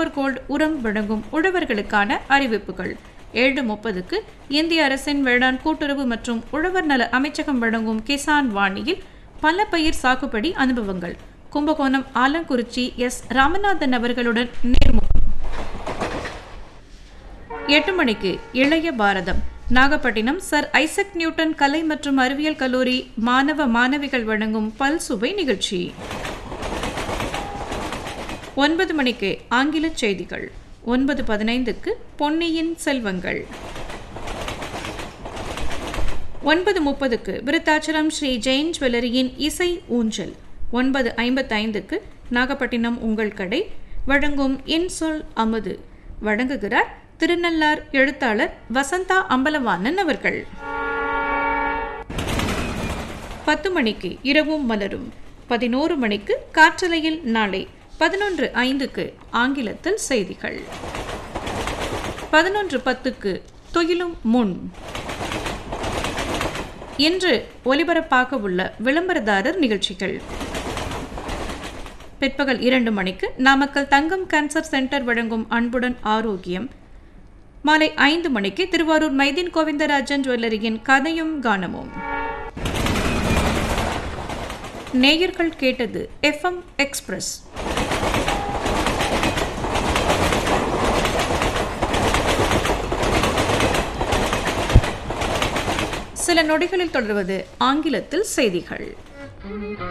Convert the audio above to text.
Super gold உரம் வழங்கும் உழவர்களுக்கான அறிவிப்புகள். 7:30க்கு இந்திய அரசின் வேளாண் கூட்டுறவு மற்றும் உழவர் நல அமைச்சகம் வழங்கும் கிசான் வாணியில் பல பயிர் சாகுபடி அனுபவங்கள். கும்பகோணம் ஆலங்குறிச்சி எஸ். ராமநாதன் அவர்களுடன் நேர்முகம். 8 மணிக்கு இளைய பாரதம். நாகப்பட்டினம் சர் ஐசக் நியூட்டன் கலை மற்றும் அறிவியல் கல்லூரி மாணவ மாணவிகள் வழங்கும் பல்சுவை நிகழ்ச்சி. 9 மணிக்கு ஆங்கில செய்திகள். 9:15க்கு பொன்னியின் செல்வங்கள். 9:30க்கு விருத்தாச்சலம் ஸ்ரீ ஜெயின் ஜுவல்லரியின் இசை ஊஞ்சல். 9:55க்கு நாகப்பட்டினம் உங்கள் கடை வழங்கும் இன்சொல் அமுது. வழங்குகிறார் திருநள்ளார் எழுத்தாளர் வசந்தா அம்பலவாணன் அவர்கள். 10 மணிக்கு இரவும் மலரும். 11 மணிக்கு காற்றலையில் நாளை. 11:05க்கு ஆங்கிலத்தில் செய்திகள். 11:10க்கு துயிலும் முன். இன்று ஒலிபரப்பாக உள்ள விளம்பரதாரர் நிகழ்ச்சிகள். பிற்பகல் 2 மணிக்கு நாமக்கல் தங்கம் கேன்சர் சென்டர் வழங்கும் அன்புடன் ஆரோக்கியம். மாலை 5 மணிக்கு திருவாரூர் மைதீன் கோவிந்தராஜன் ஜுவல்லரியின் கதையும் கானமும். நேயர்கள் கேட்டது FM எக்ஸ்பிரஸ். சில நொடிகளில் தொடர்வது ஆங்கிலத்தில் செய்திகள்.